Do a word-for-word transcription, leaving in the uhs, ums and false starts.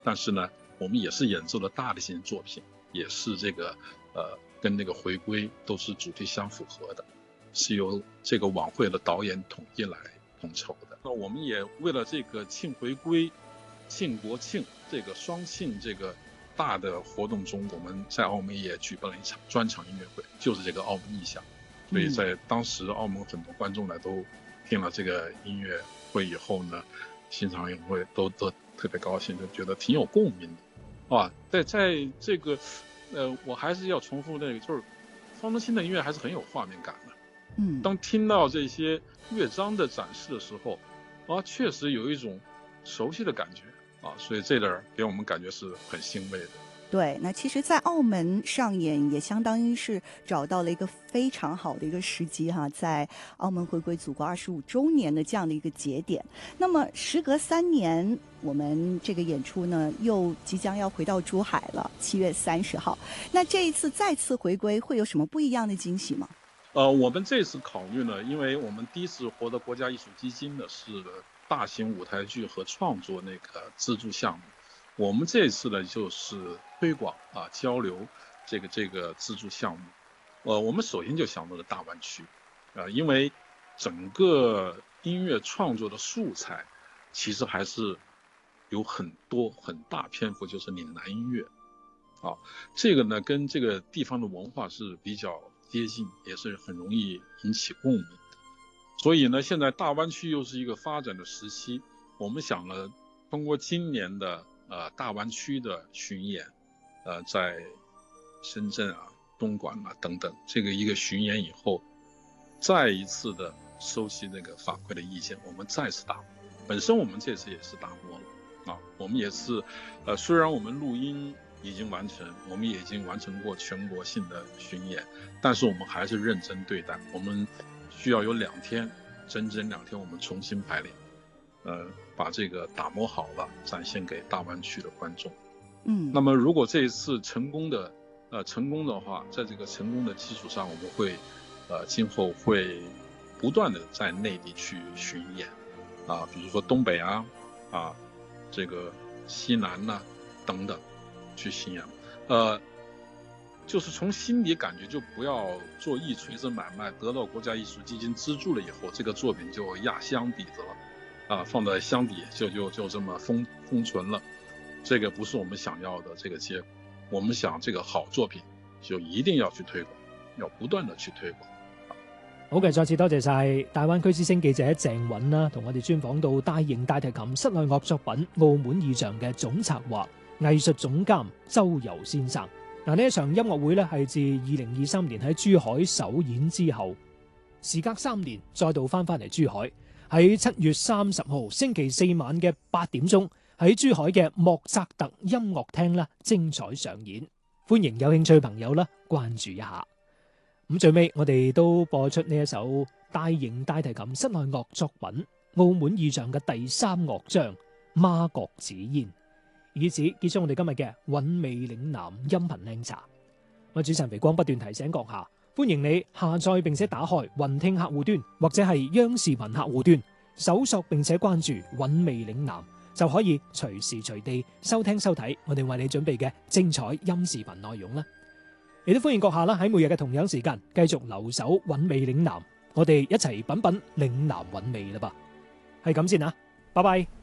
但是呢，我们也是演奏了大的型作品，也是这个呃跟那个回归都是主题相符合的，是由这个晚会的导演统一来统筹的。那我们也为了这个庆回归、庆国庆这个双庆这个大的活动中，我们在澳门也举办了一场专场音乐会，就是这个澳门意象。所以在当时澳门很多观众呢都听了这个音乐会以后呢，欣赏音乐会都都特别高兴，就觉得挺有共鸣的啊。在在这个呃，我还是要重复那个，就是方中信的音乐还是很有画面感的。 嗯， 当听到这些乐章的展示的时候，啊，确实有一种熟悉的感觉啊，所以这点给我们感觉是很欣慰的。 对，那其实在澳门上演也相当于是找到了一个非常好的一个时机哈，在澳门回归祖国二十五周年的这样的一个节点。那么时隔三年，我们这个演出呢又即将要回到珠海了，七月三十号。那这一次再次回归会有什么不一样的惊喜吗？ 呃，我们这次考虑呢，因为我们第一次获得国家艺术基金的是大型舞台剧和创作那个资助项目，我们这次呢就是推广啊交流这个这个资助项目。呃，我们首先就想到了大湾区，啊、呃，因为整个音乐创作的素材其实还是有很多很大篇幅就是岭南音乐，啊，这个呢跟这个地方的文化是比较接近，也是很容易引起共鸣。所以呢，现在大湾区又是一个发展的时期，我们想了通过今年的呃大湾区的巡演，呃，在深圳啊、东莞啊等等这个一个巡演以后，再一次的收集那个反馈的意见，我们再次打磨。本身我们这次也是打磨了啊，我们也是呃虽然我们录音已经完成，我们也已经完成过全国性的巡演，但是我们还是认真对待，我们需要有两天，整整两天，我们重新排练，呃，把这个打磨好了，展现给大湾区的观众。 嗯， 那么如果这一次成功的，呃，成功的话，在这个成功的基础上，我们会，呃，今后会不断的在内地去巡演，啊，比如说东北啊，啊，这个西南呐、啊、等等。去巡演，呃，就是从心里感觉就不要做一锤子买卖，得到国家艺术基金资助了以后，这个作品就压箱底子了，啊，放在箱底就就就这么封封存了，这个不是我们想要的这个结果。我们想这个好作品就一定要去推广，要不斷地去推廣。 好嘅，再次多謝晒大灣區之聲記者鄭允啦，同我哋專訪到大型大提琴室內樂作品《澳門意象》嘅總策劃、藝術總監周游先生。嗱，呢一場音樂會咧係自二零二三年喺珠海首演之後，時隔三年再度翻返嚟珠海，喺七月三十號星期四晚嘅八點鐘喺珠海嘅莫扎特音樂廳啦精彩上演，歡迎有興趣嘅朋友啦關注一下。咁最尾我哋都播出呢一首大型大提琴室內樂作品《澳門意象》嘅第三樂章《孖角紫煙》，以此結束我哋今日嘅韻味嶺南音頻靚茶。我主持人肥光不斷提醒閣下，歡迎你下載並且打開雲聽客戶端或者係央視頻客戶端，搜索並且關注韻味嶺南，就可以隨時隨地收聽收睇我哋為你準備嘅精彩音視頻內容啦。亦都歡迎閣下啦喺每日嘅同樣時間繼續留守韻味嶺南，我哋一齊品品嶺南韻味啦噃。係咁先啊，拜拜。